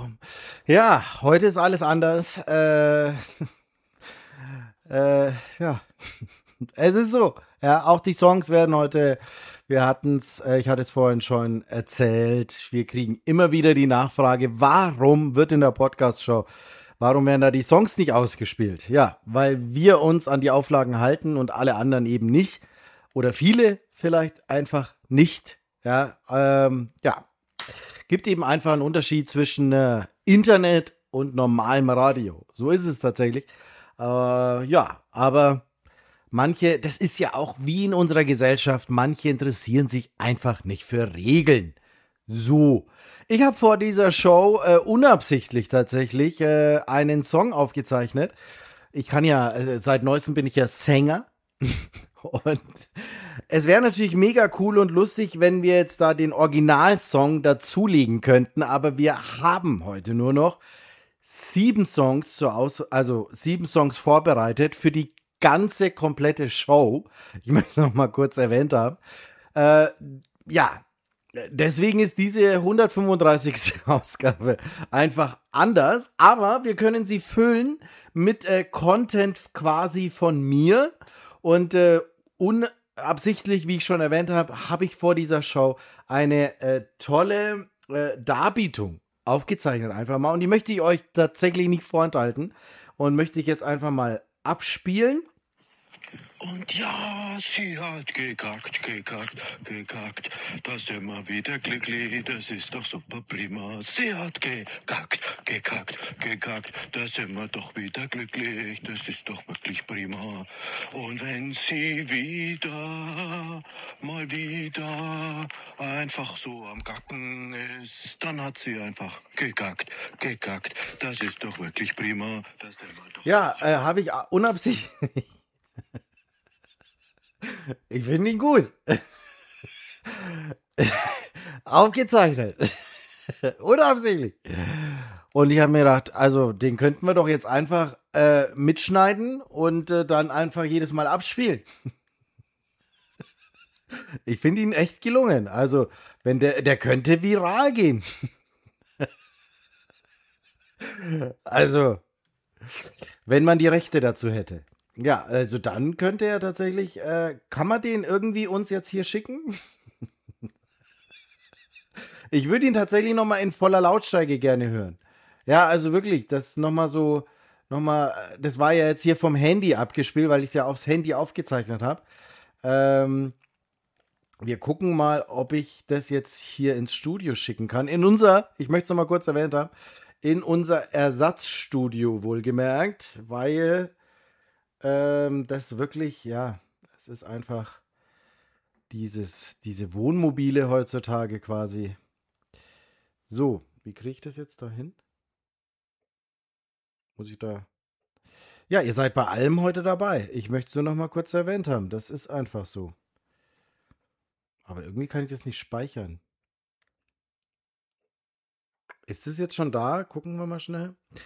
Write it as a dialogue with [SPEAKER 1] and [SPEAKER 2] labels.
[SPEAKER 1] rum. Ja, heute ist alles anders. Ja, es ist so. Ja, auch die Songs werden heute, ich hatte es vorhin schon erzählt, wir kriegen immer wieder die Nachfrage, warum wird in der Podcast-Show, warum werden da die Songs nicht ausgespielt? Ja, weil wir uns an die Auflagen halten und alle anderen eben nicht. Oder viele vielleicht einfach nicht. Ja, gibt eben einfach einen Unterschied zwischen Internet und normalem Radio. So ist es tatsächlich. Ja, aber manche, das ist ja auch wie in unserer Gesellschaft, manche interessieren sich einfach nicht für Regeln. So. Ich habe vor dieser Show unabsichtlich tatsächlich einen Song aufgezeichnet. Ich kann ja, seit neuestem bin ich ja Sänger. Und es wäre natürlich mega cool und lustig, wenn wir jetzt da den Originalsong dazulegen könnten, aber wir haben heute nur noch 7 Songs also 7 Songs vorbereitet für die ganze komplette Show. Ich möchte es noch mal kurz erwähnt haben. Äh, ja, deswegen ist diese 135. Ausgabe einfach anders, aber wir können sie füllen mit Content quasi von mir und unabsichtlich, wie ich schon erwähnt habe, habe ich vor dieser Show eine tolle Darbietung aufgezeichnet einfach mal und die möchte ich euch tatsächlich nicht vorenthalten und möchte ich jetzt einfach mal abspielen.
[SPEAKER 2] Und ja, sie hat gekackt, da sind wir wieder glücklich, das ist doch super prima. Sie hat gekackt, da sind wir doch wieder glücklich, das ist doch wirklich prima. Und wenn sie mal wieder einfach so am Gacken ist, dann hat sie einfach gekackt, das ist doch wirklich prima. Da sind wir doch
[SPEAKER 1] Ja, habe ich unabsichtlich. Ich finde ihn gut. Aufgezeichnet. Unabsichtlich. Und ich habe mir gedacht, also den könnten wir doch jetzt einfach mitschneiden und dann einfach jedes Mal abspielen. Ich finde ihn echt gelungen. Also, wenn der könnte viral gehen. Also, wenn man die Rechte dazu hätte. Ja, also dann könnte er tatsächlich, kann man den irgendwie uns jetzt hier schicken? Ich würde ihn tatsächlich noch mal in voller Lautstärke gerne hören. Ja, also wirklich, das noch mal so, noch mal, das war ja jetzt hier vom Handy abgespielt, weil ich es ja aufs Handy aufgezeichnet habe. Ähm, Wir gucken mal, ob ich das jetzt hier ins Studio schicken kann. Ich möchte es noch mal kurz erwähnt haben, in unser Ersatzstudio wohlgemerkt, weil das wirklich, ja, es ist einfach diese Wohnmobile heutzutage quasi. So, wie kriege ich das jetzt da hin? Muss ich da. Ja, ihr seid bei allem heute dabei. Ich möchte es nur noch mal kurz erwähnt haben. Das ist einfach so. Aber irgendwie kann ich das nicht speichern. Ist es jetzt schon da? Gucken wir mal schnell.